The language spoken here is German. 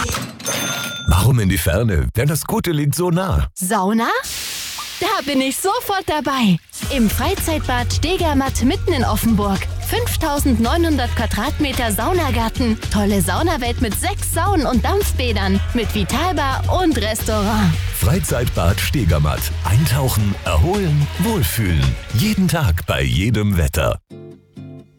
Warum in die Ferne, wenn das Gute liegt so nah? Sauna? Da bin ich sofort dabei. Im Freizeitbad Stegermatt mitten in Offenburg. 5.900 Quadratmeter Saunagarten. Tolle Saunawelt mit 6 Saunen und Dampfbädern. Mit Vitalbar und Restaurant. Freizeitbad Stegermatt. Eintauchen, erholen, wohlfühlen. Jeden Tag bei jedem Wetter.